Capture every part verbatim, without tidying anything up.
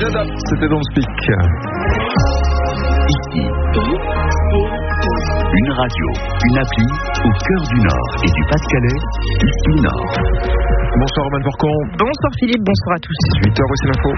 Dada, c'était Don't Speak. Ici, une radio, une appli au cœur du Nord et du Pas-de-Calais, Ici Nord. Bonsoir Roman Porcon. Bonsoir Philippe, bonsoir à tous. huit heures, voici l'info.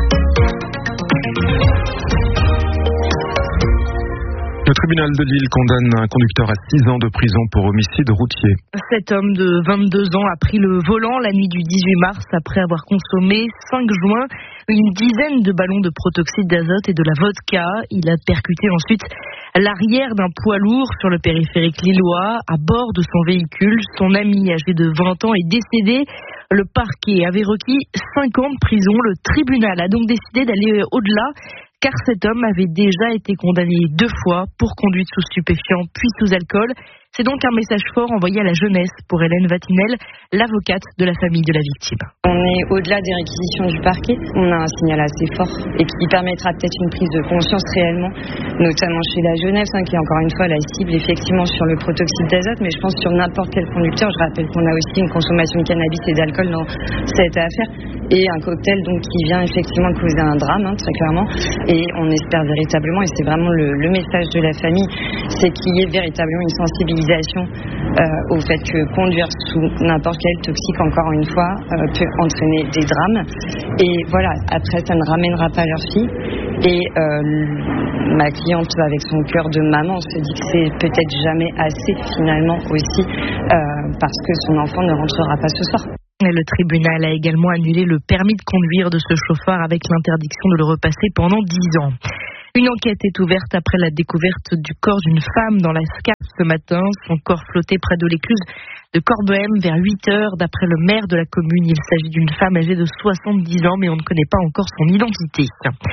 Le tribunal de Lille condamne un conducteur à six ans de prison pour homicide routier. Cet homme de vingt-deux ans a pris le volant la nuit du dix-huit mars après avoir consommé cinq joints, une dizaine de ballons de protoxyde d'azote et de la vodka. Il a percuté ensuite l'arrière d'un poids lourd sur le périphérique lillois à bord de son véhicule. Son ami âgé de vingt ans est décédé. Le parquet avait requis cinq ans de prison. Le tribunal a donc décidé d'aller au-delà, car cet homme avait déjà été condamné deux fois pour conduite sous stupéfiants puis sous alcool. C'est donc un message fort envoyé à la jeunesse pour Hélène Vatinel, l'avocate de la famille de la victime. On est au-delà des réquisitions du parquet. On a un signal assez fort et qui permettra peut-être une prise de conscience réellement, notamment chez la jeunesse, hein, qui est encore une fois la cible effectivement sur le protoxyde d'azote, mais je pense sur n'importe quel conducteur. Je rappelle qu'on a aussi une consommation de cannabis et d'alcool dans cette affaire et un cocktail donc qui vient effectivement causer un drame, hein, très clairement. Et on espère véritablement, et c'est vraiment le, le message de la famille, c'est qu'il y ait véritablement une sensibilisation Euh, au fait que conduire sous n'importe quel toxique, encore une fois, euh, peut entraîner des drames. Et voilà, après, ça ne ramènera pas leur fille. Et euh, ma cliente, avec son cœur de maman, se dit que c'est peut-être jamais assez, finalement, aussi, euh, parce que son enfant ne rentrera pas ce soir. Le tribunal a également annulé le permis de conduire de ce chauffeur avec l'interdiction de le repasser pendant dix ans. Une enquête est ouverte après la découverte du corps d'une femme dans la Scarpe ce matin. Son corps flottait près de l'écluse de Corbehem vers huit heures. D'après le maire de la commune, il s'agit d'une femme âgée de soixante-dix ans, mais on ne connaît pas encore son identité.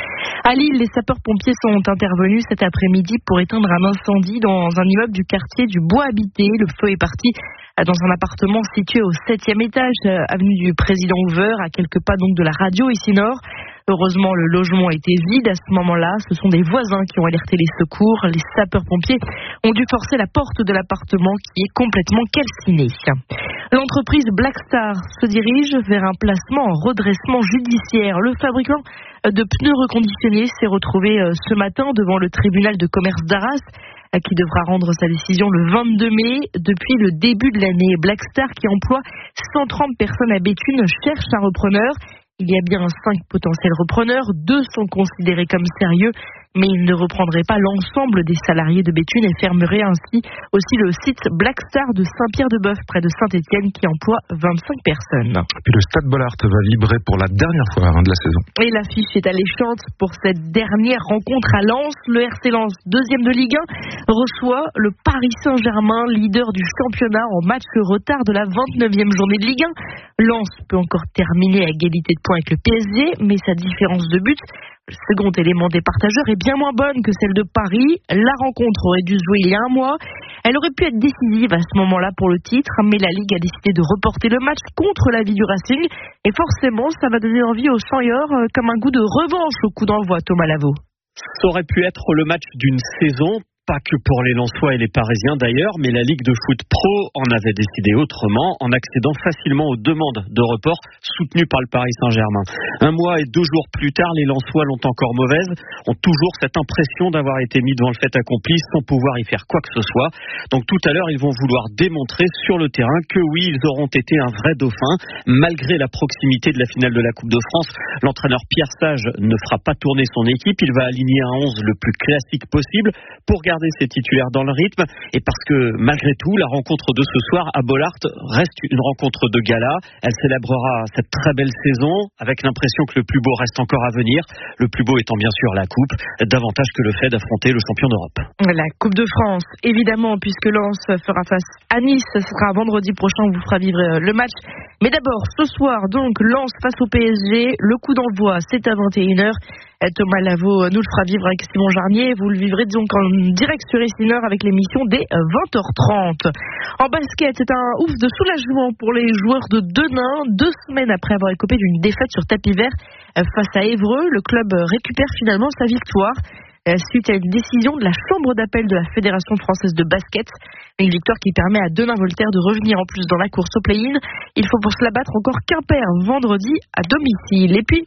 À Lille, les sapeurs-pompiers sont intervenus cet après-midi pour éteindre un incendie dans un immeuble du quartier du Bois Habité. Le feu est parti dans un appartement situé au septième étage, avenue du Président Hoover, à quelques pas donc de la radio Ici Nord. Heureusement, le logement était vide à ce moment-là. Ce sont des voisins qui ont alerté les secours. Les sapeurs-pompiers ont dû forcer la porte de l'appartement qui est complètement calciné. L'entreprise Blackstar se dirige vers un placement en redressement judiciaire. Le fabricant de pneus reconditionnés s'est retrouvé ce matin devant le tribunal de commerce d'Arras, qui devra rendre sa décision le vingt-deux mai. Depuis le début de l'année, Blackstar, qui emploie cent trente personnes à Béthune, cherche un repreneur. Il y a bien cinq potentiels repreneurs, deux sont considérés comme sérieux, mais ils ne reprendraient pas l'ensemble des salariés de Béthune et fermeraient ainsi aussi le site Blackstar de Saint-Pierre-de-Bœuf, près de Saint-Étienne, qui emploie vingt-cinq personnes. Puis le Stade Bollaert va vibrer pour la dernière fois hein, de la saison. Et l'affiche est alléchante pour cette dernière rencontre à Lens. Le R C Lens, deuxième de Ligue un, reçoit le Paris Saint-Germain, leader du championnat, en match retard de la vingt-neuvième journée de Ligue un. Lens peut encore terminer à égalité de points avec le P S G, mais sa différence de but, le second élément départageur, est bien moins bonne que celle de Paris. La rencontre aurait dû se jouer il y a un mois. Elle aurait pu être décisive à ce moment-là pour le titre, mais la Ligue a décidé de reporter le match contre l'avis du Racing. Et forcément, ça va donner envie aux Sanyors, comme un goût de revanche au coup d'envoi, Thomas Lavaux. Ça aurait pu être le match d'une saison. Pas que pour les Lensois et les Parisiens d'ailleurs, mais la Ligue de foot pro en avait décidé autrement en accédant facilement aux demandes de report soutenues par le Paris Saint-Germain. Un mois et deux jours plus tard, les Lensois l'ont encore mauvaise, ont toujours cette impression d'avoir été mis devant le fait accompli sans pouvoir y faire quoi que ce soit. Donc tout à l'heure, ils vont vouloir démontrer sur le terrain que oui, ils auront été un vrai dauphin. Malgré la proximité de la finale de la Coupe de France, l'entraîneur Pierre Sage ne fera pas tourner son équipe. Il va aligner un onze le plus classique possible pour garder ses titulaires dans le rythme, et parce que malgré tout la rencontre de ce soir à Bollaert reste une rencontre de gala. Elle célébrera cette très belle saison avec l'impression que le plus beau reste encore à venir, le plus beau étant bien sûr la coupe, davantage que le fait d'affronter le champion d'Europe. La Coupe de France, évidemment, puisque Lens fera face à Nice, ce sera vendredi prochain, on vous fera vivre le match, mais d'abord ce soir donc Lens face au P S G, le coup d'envoi c'est à vingt et une heures. Thomas Lavaux nous le fera vivre avec Simon Jarnier. Vous le vivrez donc en direct sur Ici Nord avec l'émission dès vingt heures trente. En basket, c'est un ouf de soulagement pour les joueurs de Denain. Deux semaines après avoir écopé d'une défaite sur tapis vert face à Évreux, le club récupère finalement sa victoire suite à une décision de la Chambre d'appel de la Fédération française de basket. Une victoire qui permet à Denain-Voltaire de revenir en plus dans la course au play-in. Il faut pour cela battre encore Quimper vendredi à domicile. Et puis,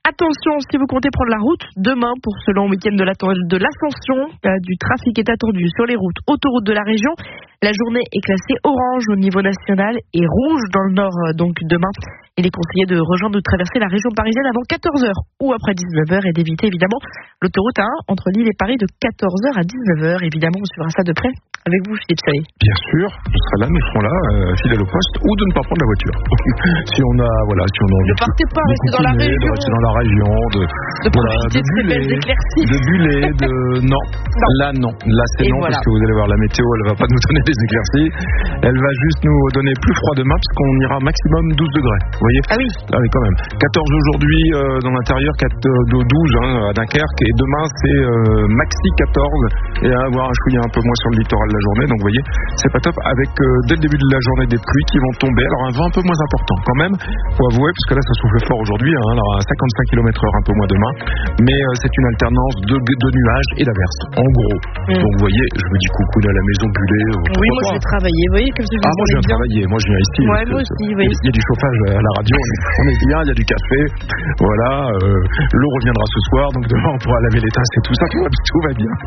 attention si vous comptez prendre la route demain pour ce long week-end de l'Ascension. Euh, du trafic est attendu sur les routes, autoroutes de la région. La journée est classée orange au niveau national et rouge dans le nord. Donc demain, il est conseillé de rejoindre ou de traverser la région parisienne avant quatorze heures ou après dix-neuf heures et d'éviter évidemment l'autoroute A un entre Lille et Paris de quatorze heures à dix-neuf heures. Évidemment, on suivra ça de près avec vous, Philippe Chaillet. Bien sûr, je serai là, nous serons là, euh, fidèles au poste, ou de ne pas prendre la voiture. si on a, voilà, si on a envie ne partez pas, de restez dans la région, de rester dans la région, de, de voilà, profiter de, de ces belles éclaircies, de buller, de non. non, là non, là c'est et non voilà. Parce que vous allez voir la météo, elle va pas nous donner des éclaircies, elle va juste nous donner plus froid demain parce qu'on ira maximum douze degrés. Vous voyez ? Ah oui. Ah oui, quand même. quatorze aujourd'hui euh, dans l'intérieur, douze hein, à Dunkerque, et demain c'est euh, maxi quatorze et à avoir un chouïa un peu moins sur le littoral la journée. Donc vous voyez, c'est pas top. Avec euh, dès le début de la journée des pluies qui vont tomber. Alors un vent un peu moins important quand même, faut avouer, parce que là ça souffle fort aujourd'hui. Hein, alors à cinquante-cinq kilomètres heure un peu moins demain, mais euh, c'est une alternance de, de nuages et d'averses. En gros. Mm. Donc vous voyez, je me dis coucou à la maison bullée. Oui, moi je vais travailler. Vous voyez comme ça. Ah moi je viens travailler. Moi je viens ici. Ouais, moi aussi. Oui. Il y a du chauffage à la radio. On est, on est bien. Il y a du café. Voilà. Euh, l'eau reviendra ce soir. Donc demain on pourra laver les tasses et tout ça. Tout va, tout va bien.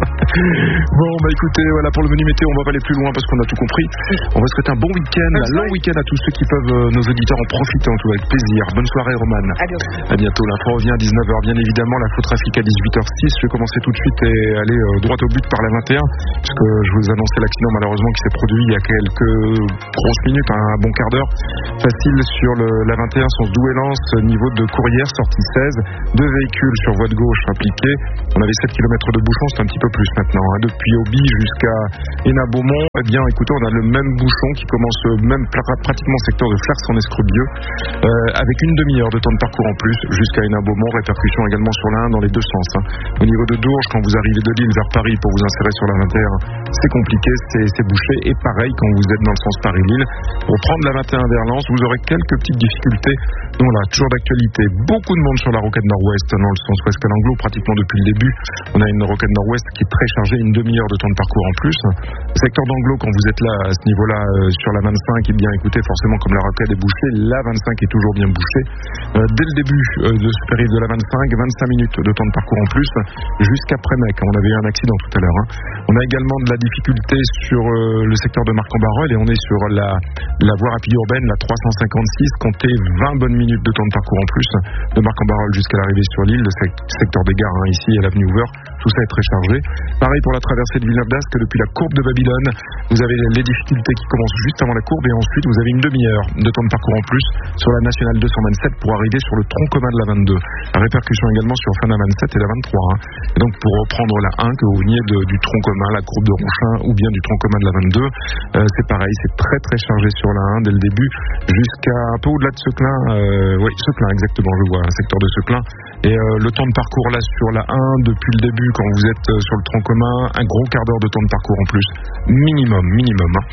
Bon bah écoutez, voilà pour le menu météo, on va pas aller plus loin parce qu'on a tout compris. On va souhaiter un bon week-end, un long week-end à tous ceux qui peuvent, euh, nos auditeurs en profiter en tout avec plaisir. Bonne soirée Roman. À bientôt. À bientôt. L'info revient à dix-neuf heures bien évidemment, l'info trafic à dix-huit heures six. Je vais commencer tout de suite et aller euh, droit au but par la vingt et un puisque je vous annonçais l'accident malheureusement qui s'est produit il y a quelques grosses minutes, un bon quart d'heure facile sur le, la vingt et un sens Douai-Lens, niveau de Courrières, sortie seize, deux véhicules sur voie de gauche impliqués. On avait sept kilomètres de bouchon, c'est un petit peu plus maintenant, hein. Depuis Auby jusqu'à Hénin-Beaumont, eh bien écoutez, on a le même bouchon qui commence même pratiquement au secteur de Flers en Escrebieux, euh, avec une demi-heure de temps de parcours en plus jusqu'à Hénin-Beaumont, répercussion également sur la un dans les deux sens, hein. Au niveau de Dourges, quand vous arrivez de Lille vers Paris pour vous insérer sur la vingt et un, c'est compliqué, c'est, c'est bouché, et pareil quand vous êtes dans le sens Paris-Lille, pour prendre la vingt et un vers Lens, vous aurez quelques petites difficultés. Donc là, toujours d'actualité, beaucoup de monde sur la rocade nord-ouest, dans le sens ouest Calanglo, pratiquement depuis le début. On a une rocade nord-ouest qui est très chargée, une demi-heure de temps de parcours en plus. Le secteur d'Anglo, quand vous êtes là à ce niveau-là euh, sur la vingt-cinq, et bien écoutez, forcément comme la rocade est bouchée, la vingt-cinq est toujours bien bouchée. Euh, dès le début euh, de ce périple de la vingt-cinq, vingt-cinq minutes de temps de parcours en plus, jusqu'après Mec. On avait eu un accident tout à l'heure. Hein. On a également de la difficulté sur euh, le secteur de Marc-en-Barœul et on est sur la, la voie rapide urbaine, la trois cent cinquante-six, comptez vingt bonnes minutes de temps de parcours en plus de Marc-en-Barœul jusqu'à l'arrivée sur l'île, le secteur des gares, hein, ici à l'avenue Hoover, tout ça est très chargé. Pareil pour la traversée de Villeneuve d'Ascq, depuis la courbe de Babylone, vous avez les difficultés qui commencent juste avant la courbe et ensuite vous avez une demi-heure de temps de parcours en plus sur la nationale deux cent vingt-sept pour arriver sur le tronc commun de la vingt-deux. La répercussion également sur fin de la vingt-sept et la vingt-trois. Hein. Et donc pour reprendre la un, que vous veniez de, du tronc commun, la courbe de Ronchin ou bien du tronc commun de la vingt-deux, euh, c'est pareil, c'est très très chargé sur la un dès le début jusqu'à un peu au-delà de Seclin, euh, oui Seclin exactement, je vois un secteur de Seclin. Et euh, le temps de parcours là sur la un depuis le début quand vous êtes euh, sur le tronc commun, un gros quart d'heure de temps de parcours en plus, minimum, minimum. Hein.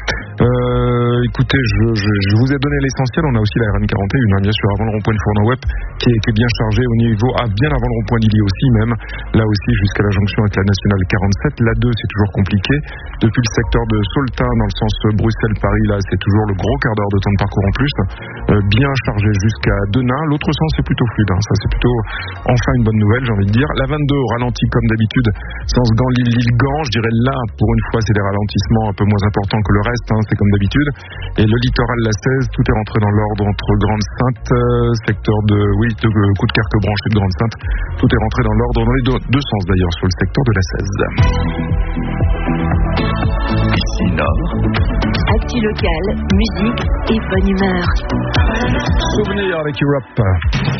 Euh, écoutez, je, je, je vous ai donné l'essentiel. On a aussi la R N quarante et un, hein, bien sûr, avant le rond-point de Fournon-Web, qui est, qui est bien chargé au niveau, ah, bien avant le rond-point d'Illy aussi même, là aussi jusqu'à la jonction avec la nationale quarante-sept. La deux, c'est toujours compliqué. Depuis le secteur de Saultin, dans le sens Bruxelles-Paris, là, c'est toujours le gros quart d'heure de temps de parcours en plus, euh, bien chargé jusqu'à Denain. L'autre sens, c'est plutôt fluide, hein. Ça, c'est plutôt enfin une bonne nouvelle, j'ai envie de dire. La vingt-deux au ralenti comme d'habitude, sens Gand-Lille-Lille-Gand, je dirais là, pour une fois, c'est des ralentissements un peu moins importants que le reste, hein, c'est comme d'habitude. Et le littoral, la seize, tout est rentré dans l'ordre entre Grande-Sainte, euh, secteur de, oui, de euh, coup de Carquebranche et de Grande-Sainte, tout est rentré dans l'ordre, dans les deux, deux sens d'ailleurs, sur le secteur de la seize. Ici Nord. Actu local, musique et bonne humeur. Souvenir avec Europe.